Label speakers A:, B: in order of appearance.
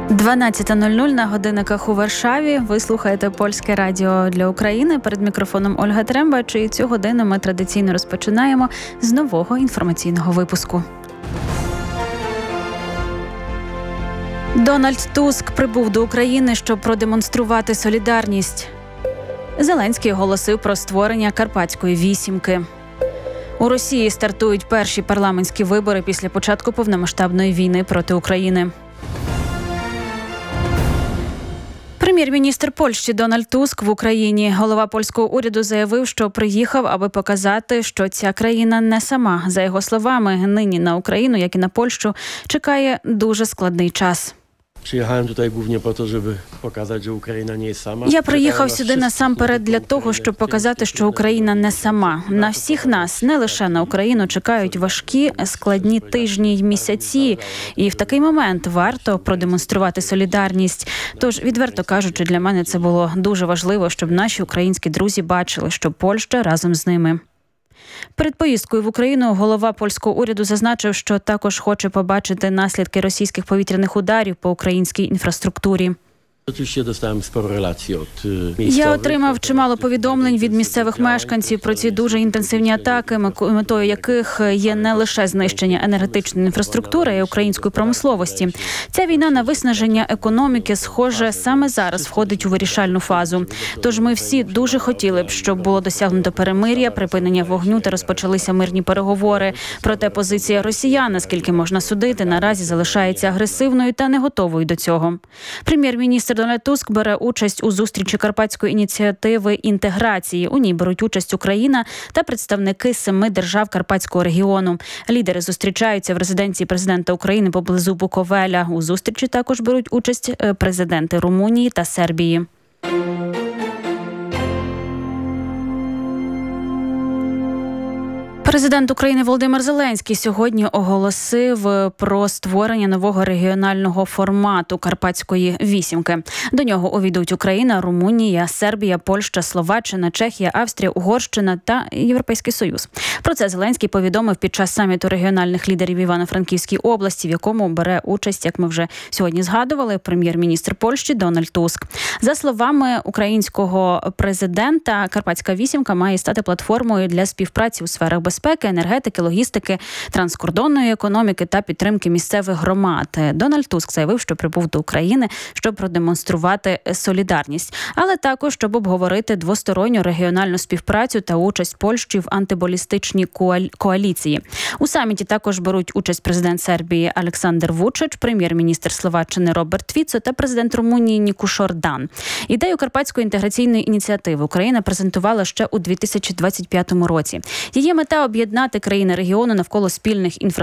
A: 12:00 на годинниках у Варшаві. Ви слухаєте Польське радіо для України. Перед мікрофоном Ольга Трембач. І цю годину ми традиційно розпочинаємо з нового інформаційного випуску. Дональд Туск прибув до України, щоб продемонструвати солідарність. Зеленський оголосив про створення Карпатської вісімки. У Росії стартують перші парламентські вибори після початку повномасштабної війни проти України. Прем'єр-міністр Польщі Дональд Туск в Україні. Голова польського уряду заявив, що приїхав, аби показати, що ця країна не сама. За його словами, нині на Україну, як і на Польщу, чекає дуже складний час. Я приїхав сюди насамперед для того, щоб показати, що Україна не сама. На всіх нас, не лише на Україну, чекають важкі, складні тижні й місяці. І в такий момент варто продемонструвати солідарність. Тож, відверто кажучи, для мене це було дуже важливо, щоб наші українські друзі бачили, що Польща разом з ними. Перед поїздкою в Україну голова польського уряду зазначив, що також хоче побачити наслідки російських повітряних ударів по українській інфраструктурі. Я отримав чимало повідомлень від місцевих мешканців про ці дуже інтенсивні атаки, метою яких є не лише знищення енергетичної інфраструктури і української промисловості. Ця війна на виснаження економіки, схоже, саме зараз входить у вирішальну фазу. Тож ми всі дуже хотіли б, щоб було досягнуто перемир'я, припинення вогню та розпочалися мирні переговори. Проте позиція росіян, наскільки можна судити, наразі залишається агресивною та не готовою до цього. Прем'єр-міністр Дональд Туск бере участь у зустрічі Карпатської ініціативи інтеграції. У ній беруть участь Україна та представники 7 держав Карпатського регіону. Лідери зустрічаються в резиденції президента України поблизу Буковеля. У зустрічі також беруть участь президенти Румунії та Сербії. Президент України Володимир Зеленський сьогодні оголосив про створення нового регіонального формату Карпатської вісімки. До нього увійдуть Україна, Румунія, Сербія, Польща, Словаччина, Чехія, Австрія, Угорщина та Європейський Союз. Про це Зеленський повідомив під час саміту регіональних лідерів в Івано-Франківській області, в якому бере участь, як ми вже сьогодні згадували, прем'єр-міністр Польщі Дональд Туск. За словами українського президента, Карпатська вісімка має стати платформою для співпраці у сферах безпеки, енергетики, логістики, транскордонної економіки та підтримки місцевих громад. Дональд Туск заявив, що прибув до України, щоб продемонструвати солідарність, але також, щоб обговорити двосторонню регіональну співпрацю та участь Польщі в антибалістичній коаліції. У саміті також беруть участь президент Сербії Олександр Вучич, прем'єр-міністр Словаччини Роберт Фіцо та президент Румунії Нікуш Ордан. Ідею Карпатської інтеграційної ініціативи Україна презентувала ще у 2025 році. Її мета – об'єднати країни регіону навколо спільних інфраструктурних